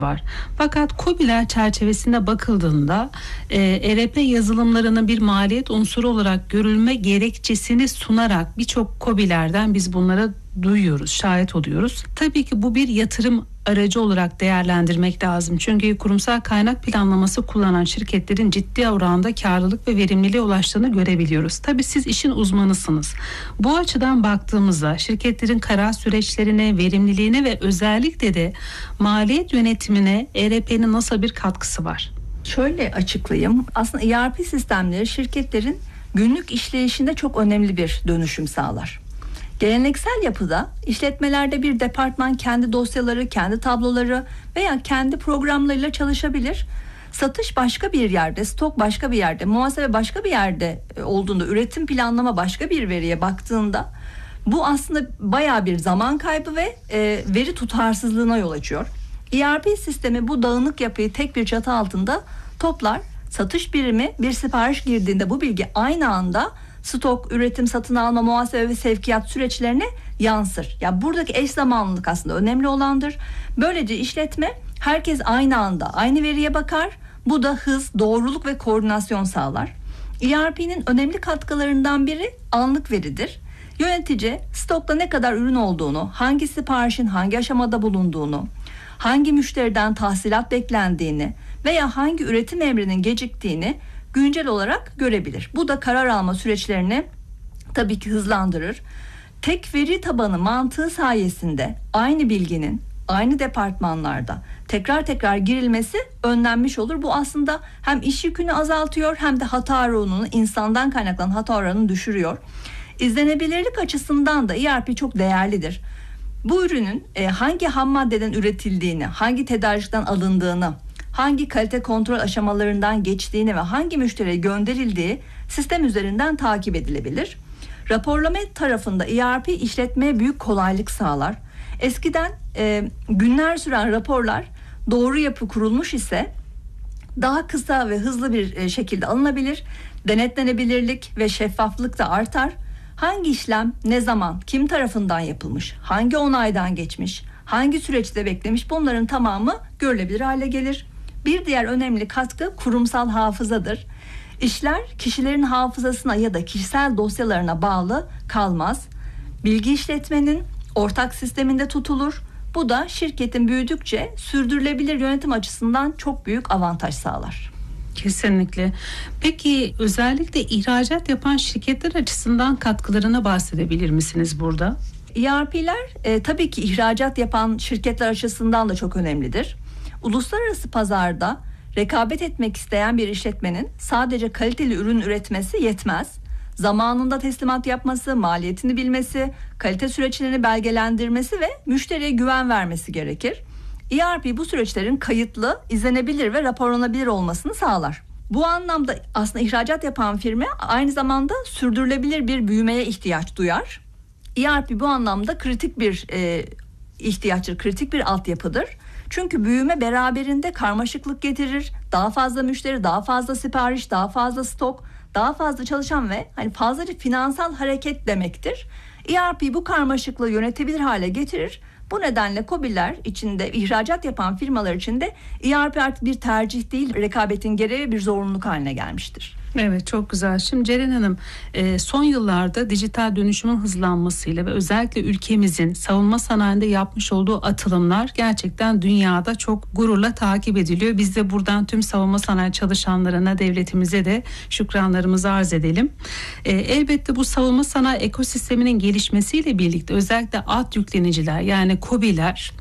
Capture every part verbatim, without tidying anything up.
var. Fakat KOBİ'ler çerçevesinde bakıldığında e, E R P yazılımlarının bir maliyet unsuru olarak görülme gerekçesini sunarak birçok KOBİ'lerden biz bunlara duyuyoruz, şahit oluyoruz. Tabii ki bu bir yatırım aracı olarak değerlendirmek lazım. Çünkü kurumsal kaynak planlaması kullanan şirketlerin ciddi oranda karlılık ve verimliliğe ulaştığını görebiliyoruz. Tabii siz işin uzmanısınız. Bu açıdan baktığımızda şirketlerin karar süreçlerine, verimliliğine ve özellikle de maliyet yönetimine E R P'nin nasıl bir katkısı var? Şöyle açıklayayım. Aslında E R P sistemleri şirketlerin günlük işleyişinde çok önemli bir dönüşüm sağlar. Geleneksel yapıda işletmelerde bir departman kendi dosyaları, kendi tabloları veya kendi programlarıyla çalışabilir. Satış başka bir yerde, stok başka bir yerde, muhasebe başka bir yerde olduğunda, üretim planlama başka bir veriye baktığında bu aslında bayağı bir zaman kaybı ve e, veri tutarsızlığına yol açıyor. E R P sistemi bu dağınık yapıyı tek bir çatı altında toplar. Satış birimi bir sipariş girdiğinde bu bilgi aynı anda stok, üretim, satın alma, muhasebe ve sevkiyat süreçlerine yansır. Ya yani buradaki eş zamanlılık aslında önemli olandır. Böylece işletme herkes aynı anda aynı veriye bakar. Bu da hız, doğruluk ve koordinasyon sağlar. E R P'nin önemli katkılarından biri anlık veridir. Yönetici stokta ne kadar ürün olduğunu, hangi siparişin hangi aşamada bulunduğunu, hangi müşteriden tahsilat beklendiğini veya hangi üretim emrinin geciktiğini güncel olarak görebilir. Bu da karar alma süreçlerini tabii ki hızlandırır. Tek veri tabanı mantığı sayesinde aynı bilginin aynı departmanlarda tekrar tekrar girilmesi önlenmiş olur. Bu aslında hem iş yükünü azaltıyor hem de hata oranını, insandan kaynaklanan hata oranını düşürüyor. İzlenebilirlik açısından da E R P çok değerlidir. Bu ürünün e, hangi ham maddeden üretildiğini, hangi tedarikten alındığını, hangi kalite kontrol aşamalarından geçtiğini ve hangi müşteriye gönderildiği sistem üzerinden takip edilebilir. Raporlama tarafında E R P işletmeye büyük kolaylık sağlar. Eskiden e, günler süren raporlar doğru yapı kurulmuş ise daha kısa ve hızlı bir e, şekilde alınabilir. Denetlenebilirlik ve şeffaflık da artar. Hangi işlem, ne zaman, kim tarafından yapılmış, hangi onaydan geçmiş, hangi süreçte beklemiş, bunların tamamı görülebilir hale gelir. Bir diğer önemli katkı kurumsal hafızadır. İşler kişilerin hafızasına ya da kişisel dosyalarına bağlı kalmaz. Bilgi işletmenin ortak sisteminde tutulur. Bu da şirketin büyüdükçe sürdürülebilir yönetim açısından çok büyük avantaj sağlar. Kesinlikle. Peki özellikle ihracat yapan şirketler açısından katkılarına bahsedebilir misiniz burada? E R P'ler e, tabii ki ihracat yapan şirketler açısından da çok önemlidir. Uluslararası pazarda rekabet etmek isteyen bir işletmenin sadece kaliteli ürün üretmesi yetmez. Zamanında teslimat yapması, maliyetini bilmesi, kalite süreçlerini belgelendirmesi ve müşteriye güven vermesi gerekir. E R P bu süreçlerin kayıtlı, izlenebilir ve raporlanabilir olmasını sağlar. Bu anlamda aslında ihracat yapan firma aynı zamanda sürdürülebilir bir büyümeye ihtiyaç duyar. E R P bu anlamda kritik bir e, ihtiyaçtır, kritik bir altyapıdır. Çünkü büyüme beraberinde karmaşıklık getirir. Daha fazla müşteri, daha fazla sipariş, daha fazla stok, daha fazla çalışan ve hani fazlaca finansal hareket demektir. E R P bu karmaşıklığı yönetebilir hale getirir. Bu nedenle KOBİ'ler içinde, ihracat yapan firmalar içinde E R P artık bir tercih değil, rekabetin gereği bir zorunluluk haline gelmiştir. Evet, çok güzel. Şimdi Ceren Hanım, son yıllarda dijital dönüşümün hızlanmasıyla ve özellikle ülkemizin savunma sanayinde yapmış olduğu atılımlar gerçekten dünyada çok gururla takip ediliyor. Biz de buradan tüm savunma sanayi çalışanlarına, devletimize de şükranlarımızı arz edelim. Elbette bu savunma sanayi ekosisteminin gelişmesiyle birlikte özellikle alt yükleniciler yani KOBİ'ler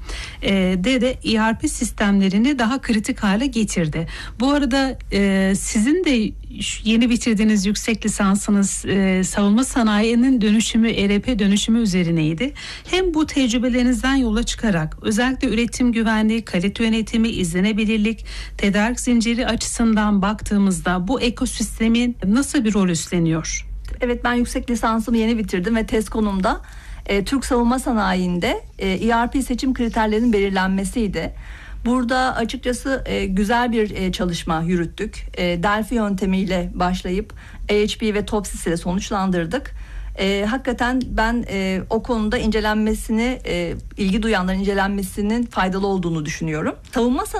de de E R P sistemlerini daha kritik hale getirdi. Bu arada sizin de yeni bitirdiğiniz yüksek lisansınız e, savunma sanayinin dönüşümü, E R P dönüşümü üzerineydi. Hem bu tecrübelerinizden yola çıkarak özellikle üretim güvenliği, kalite yönetimi, izlenebilirlik, tedarik zinciri açısından baktığımızda bu ekosistemin nasıl bir rol üstleniyor? Evet, ben yüksek lisansımı yeni bitirdim ve tez konumda e, Türk savunma sanayinde e, E R P seçim kriterlerinin belirlenmesiydi. Burada açıkçası e, güzel bir e, çalışma yürüttük. E, Delphi yöntemiyle başlayıp A H P ve Topsys ile sonuçlandırdık. E, hakikaten ben e, o konuda incelenmesini, e, ilgi duyanların incelenmesinin faydalı olduğunu düşünüyorum. Savunma